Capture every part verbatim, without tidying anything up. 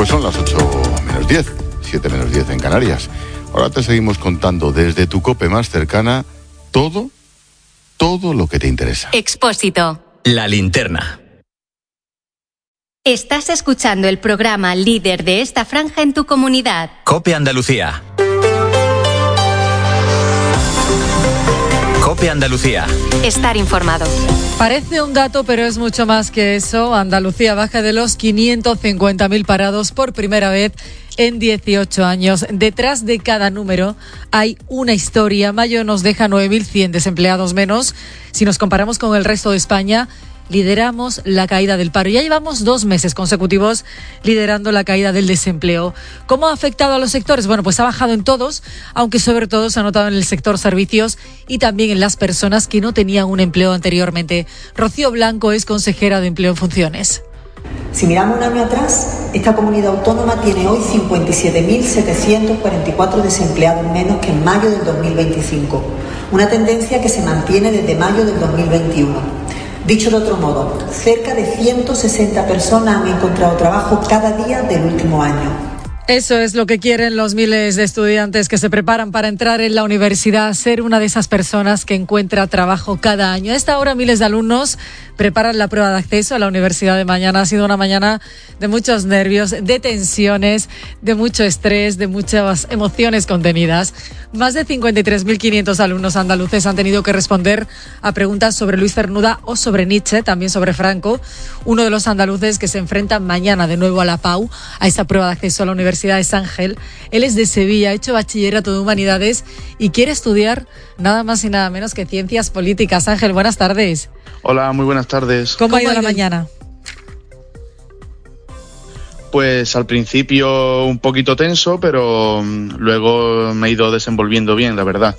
Pues son las ocho menos diez, siete menos diez en Canarias. Ahora te seguimos contando desde tu COPE más cercana todo, todo lo que te interesa. Expósito. La linterna. Estás escuchando el programa líder de esta franja en tu comunidad. COPE Andalucía. COPE Andalucía. Estar informado. Parece un dato, pero es mucho más que eso. Andalucía baja de los quinientos cincuenta mil parados por primera vez en dieciocho años. Detrás de cada número hay una historia. Mayo nos deja nueve mil cien desempleados menos. Si nos comparamos con el resto de España, lideramos la caída del paro. Ya llevamos dos meses consecutivos liderando la caída del desempleo. ¿Cómo ha afectado a los sectores? Bueno, pues ha bajado en todos, aunque sobre todo se ha notado en el sector servicios y también en las personas que no tenían un empleo anteriormente. Rocío Blanco es consejera de Empleo en Funciones. Si miramos un año atrás, esta comunidad autónoma tiene hoy cincuenta y siete mil setecientos cuarenta y cuatro desempleados menos que en mayo del dos mil veinticinco. Una tendencia que se mantiene desde mayo del dos mil veintiuno. Dicho de otro modo, cerca de ciento sesenta personas han encontrado trabajo cada día del último año. Eso es lo que quieren los miles de estudiantes que se preparan para entrar en la universidad, ser una de esas personas que encuentra trabajo cada año. A esta hora miles de alumnos preparan la prueba de acceso a la universidad de mañana. Ha sido una mañana de muchos nervios, de tensiones, de mucho estrés, de muchas emociones contenidas. Más de cincuenta y tres mil quinientos alumnos andaluces han tenido que responder a preguntas sobre Luis Cernuda o sobre Nietzsche, también sobre Franco, uno de los andaluces que se enfrentan mañana de nuevo a la PAU, a esa prueba de acceso a la universidad. Es Ángel. Él es de Sevilla, ha hecho bachillerato de Humanidades y quiere estudiar nada más y nada menos que Ciencias Políticas. Ángel, buenas tardes. Hola, muy buenas tardes. ¿Cómo, ¿Cómo ha ido la mañana? Pues al principio un poquito tenso, pero luego me he ido desenvolviendo bien, la verdad.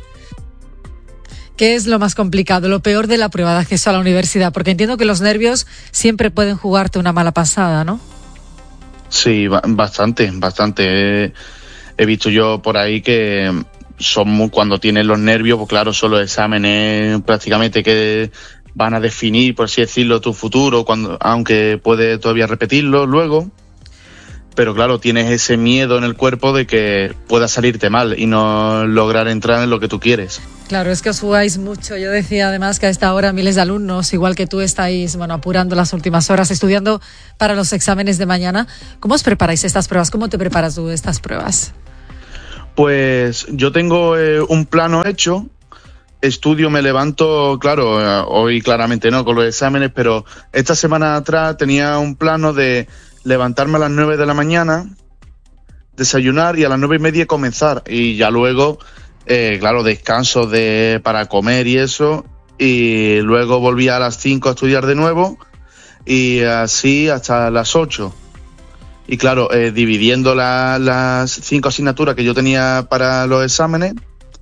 ¿Qué es lo más complicado, lo peor de la prueba de acceso a la universidad? Porque entiendo que los nervios siempre pueden jugarte una mala pasada, ¿no? Sí, bastante, bastante. He, he visto yo por ahí que son muy, cuando tienes los nervios, pues claro, son los exámenes prácticamente que van a definir, por así decirlo, tu futuro, cuando, aunque puedes todavía repetirlo luego. Pero claro, tienes ese miedo en el cuerpo de que pueda salirte mal y no lograr entrar en lo que tú quieres. Claro, es que os jugáis mucho. Yo decía además que a esta hora miles de alumnos, igual que tú, estáis bueno, apurando las últimas horas, estudiando para los exámenes de mañana. ¿Cómo os preparáis estas pruebas? ¿Cómo te preparas tú estas pruebas? Pues yo tengo eh, un plano hecho. Estudio, me levanto, claro, eh, hoy claramente no con los exámenes, pero esta semana atrás tenía un plano de levantarme a las nueve de la mañana, desayunar y a las nueve y media comenzar. Y ya luego... Eh, claro, descanso de para comer y eso, y luego volví a las cinco a estudiar de nuevo, y así hasta las ocho. Y claro, eh, dividiendo la, las cinco asignaturas que yo tenía para los exámenes,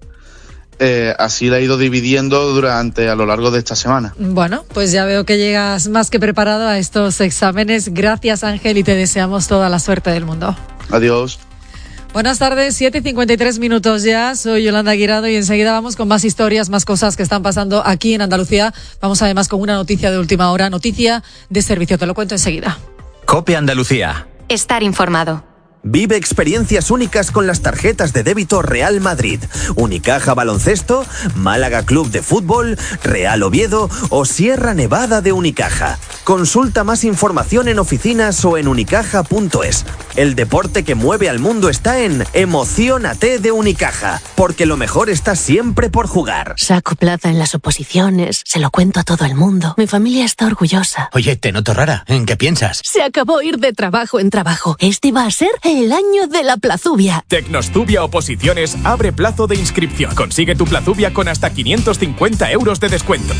eh, así la he ido dividiendo durante a lo largo de esta semana. Bueno, pues ya veo que llegas más que preparado a estos exámenes. Gracias, Ángel, y te deseamos toda la suerte del mundo. Adiós. Buenas tardes, siete y cincuenta y tres minutos ya, soy Yolanda Guirado y enseguida vamos con más historias, más cosas que están pasando aquí en Andalucía. Vamos además con una noticia de última hora, noticia de servicio, te lo cuento enseguida. COPE Andalucía. Estar informado. Vive experiencias únicas con las tarjetas de débito Real Madrid, Unicaja Baloncesto, Málaga Club de Fútbol, Real Oviedo o Sierra Nevada de Unicaja. Consulta más información en oficinas o en unicaja punto es. El deporte que mueve al mundo está en Emociónate de Unicaja, porque lo mejor está siempre por jugar. Saco plaza en las oposiciones, se lo cuento a todo el mundo. Mi familia está orgullosa. Oye, te noto rara. ¿En qué piensas? Se acabó ir de trabajo en trabajo. Este va a ser el año de la Plazubia. Tecnostubia Oposiciones abre plazo de inscripción. Consigue tu Plazubia con hasta quinientos cincuenta euros de descuento.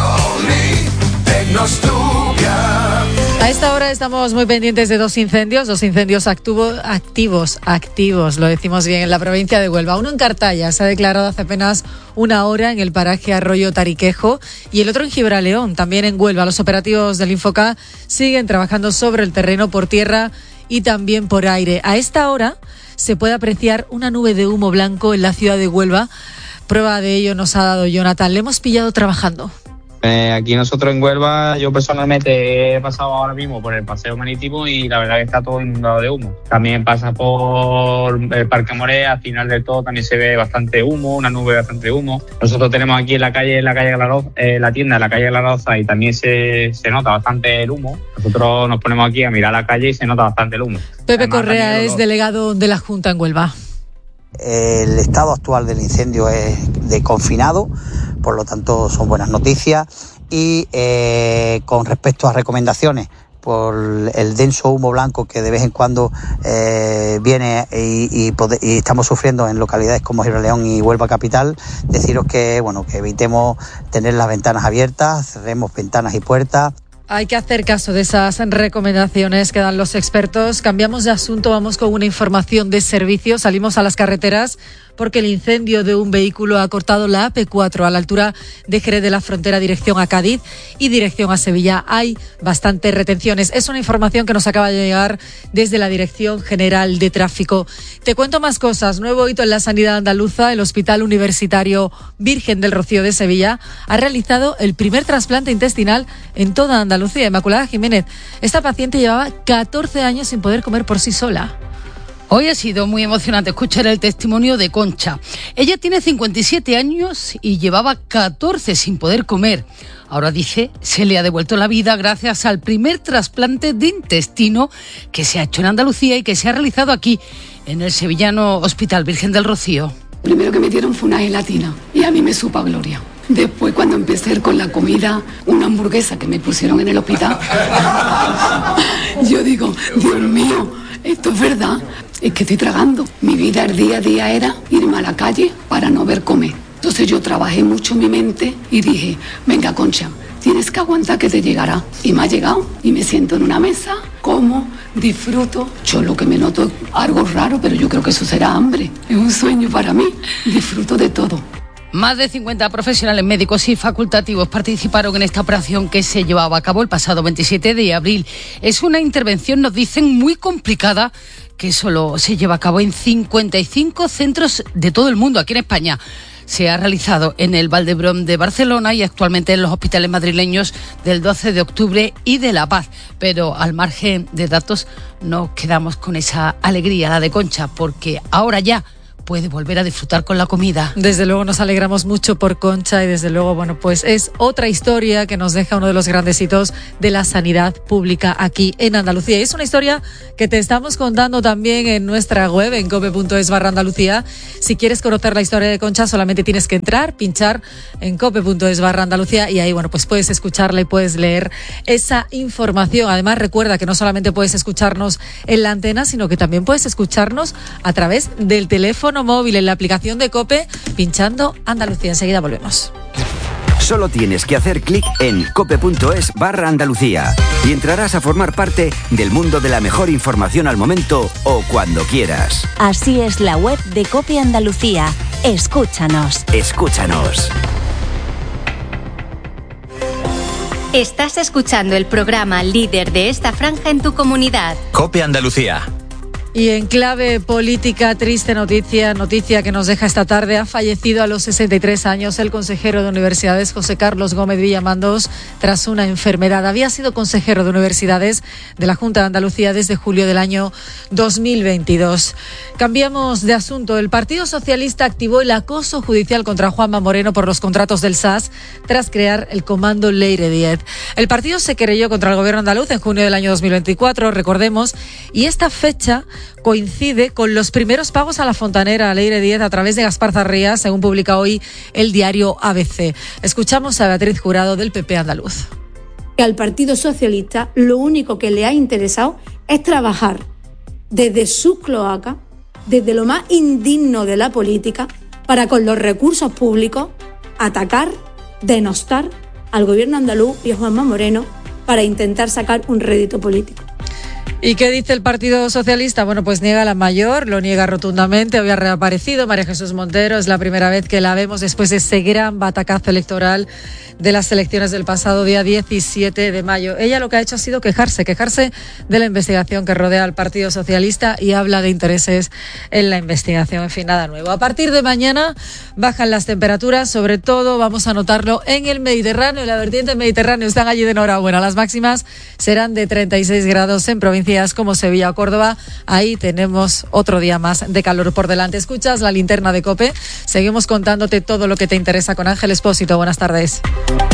A esta hora estamos muy pendientes de dos incendios, dos incendios activo, activos, activos, lo decimos bien, en la provincia de Huelva. Uno en Cartaya, se ha declarado hace apenas una hora en el paraje Arroyo Tariquejo, y el otro en Gibraleón, también en Huelva. Los operativos del Infoca siguen trabajando sobre el terreno, por tierra y también por aire. A esta hora se puede apreciar una nube de humo blanco en la ciudad de Huelva. Prueba de ello nos ha dado Jonathan. Le hemos pillado trabajando. Eh, aquí nosotros en Huelva, yo personalmente he pasado ahora mismo por el paseo marítimo y la verdad que está todo inundado de humo. También pasa por el Parque Moré, al final del todo también se ve bastante humo, una nube bastante de humo. Nosotros tenemos aquí en la calle, en la calle Glaroza, eh, la tienda en la calle Glaroza y también se, se nota bastante el humo. Nosotros nos ponemos aquí a mirar la calle y se nota bastante el humo. Pepe Además, Correa es los... delegado de la Junta en Huelva. El estado actual del incendio es de confinado, por lo tanto son buenas noticias. Y eh, con respecto a recomendaciones, por el denso humo blanco que de vez en cuando eh, viene y, y, y estamos sufriendo en localidades como Gibraleón y Huelva capital, deciros que bueno que evitemos tener las ventanas abiertas, cerremos ventanas y puertas. Hay que hacer caso de esas recomendaciones que dan los expertos. Cambiamos de asunto, vamos con una información de servicio. Salimos a las carreteras porque el incendio de un vehículo ha cortado la A P cuatro a la altura de Jerez de la Frontera, dirección a Cádiz y dirección a Sevilla. Hay bastantes retenciones. Es una información que nos acaba de llegar desde la Dirección General de Tráfico. Te cuento más cosas. Nuevo hito en la sanidad andaluza. El Hospital Universitario Virgen del Rocío de Sevilla ha realizado el primer trasplante intestinal en toda Andalucía. Inmaculada Jiménez, esta paciente llevaba catorce años sin poder comer por sí sola. Hoy ha sido muy emocionante escuchar el testimonio de Concha. Ella tiene cincuenta y siete años y llevaba catorce sin poder comer. Ahora dice, se le ha devuelto la vida gracias al primer trasplante de intestino que se ha hecho en Andalucía y que se ha realizado aquí, en el sevillano Hospital Virgen del Rocío. Primero que me dieron fue una gelatina y a mí me supo a gloria. Después, cuando empecé con la comida, una hamburguesa que me pusieron en el hospital, yo digo, Dios mío, esto es verdad. Es que estoy tragando. Mi vida el día a día era irme a la calle para no ver comer. Entonces yo trabajé mucho mi mente y dije, venga Concha, tienes que aguantar que te llegará. Y me ha llegado y me siento en una mesa, como, disfruto. Yo lo que me noto es algo raro, pero yo creo que eso será hambre. Es un sueño para mí. Disfruto de todo. Más de cincuenta profesionales médicos y facultativos participaron en esta operación que se llevaba a cabo el pasado veintisiete de abril. Es una intervención, nos dicen, muy complicada, que solo se lleva a cabo en cincuenta y cinco centros de todo el mundo, aquí en España. Se ha realizado en el Valdebrón de Barcelona y actualmente en los hospitales madrileños del doce de octubre y de La Paz. Pero al margen de datos, nos quedamos con esa alegría, la de Concha, porque ahora ya puede volver a disfrutar con la comida. Desde luego nos alegramos mucho por Concha y desde luego, bueno, pues es otra historia que nos deja uno de los grandes hitos de la sanidad pública aquí en Andalucía. Y es una historia que te estamos contando también en nuestra web, en cope punto es barra Andalucía. Si quieres conocer la historia de Concha, solamente tienes que entrar, pinchar en cope punto es barra Andalucía y ahí, bueno, pues puedes escucharla y puedes leer esa información. Además, recuerda que no solamente puedes escucharnos en la antena, sino que también puedes escucharnos a través del teléfono móvil en la aplicación de COPE, pinchando Andalucía. Enseguida volvemos. Solo tienes que hacer clic en cope punto es barra Andalucía y entrarás a formar parte del mundo de la mejor información al momento o cuando quieras. Así es la web de COPE Andalucía. Escúchanos. Escúchanos. Estás escuchando el programa líder de esta franja en tu comunidad. COPE Andalucía. Y en clave política, triste noticia, noticia que nos deja esta tarde. Ha fallecido a los sesenta y tres años el consejero de Universidades, José Carlos Gómez Villamandós, tras una enfermedad. Había sido consejero de Universidades de la Junta de Andalucía desde julio del año dos mil veintidós. Cambiamos de asunto. El Partido Socialista activó el acoso judicial contra Juanma Moreno por los contratos del S A S tras crear el Comando Leire diez. El partido se querelló contra el gobierno andaluz en junio del año dos mil veinticuatro, recordemos, y esta fecha coincide con los primeros pagos a la fontanera Leire diez a través de Gaspar Zarría, según publica hoy el diario A B C. Escuchamos a Beatriz Jurado del P P andaluz. Al Partido Socialista lo único que le ha interesado es trabajar desde su cloaca, desde lo más indigno de la política, para con los recursos públicos atacar, denostar al gobierno andaluz y a Juanma Moreno para intentar sacar un rédito político. ¿Y qué dice el Partido Socialista? Bueno, pues niega la mayor, lo niega rotundamente. Hoy ha reaparecido María Jesús Montero. Es la primera vez que la vemos después de ese gran batacazo electoral de las elecciones del pasado día diecisiete de mayo. Ella lo que ha hecho ha sido quejarse, quejarse de la investigación que rodea al Partido Socialista y habla de intereses en la investigación. En fin, nada nuevo. A partir de mañana bajan las temperaturas, sobre todo vamos a notarlo en el Mediterráneo, en la vertiente mediterránea. Están allí de enhorabuena. Las máximas serán de treinta y seis grados en provincias como Sevilla o Córdoba. Ahí tenemos otro día más de calor por delante. Escuchas la linterna de COPE. Seguimos contándote todo lo que te interesa con Ángel Espósito. Buenas tardes.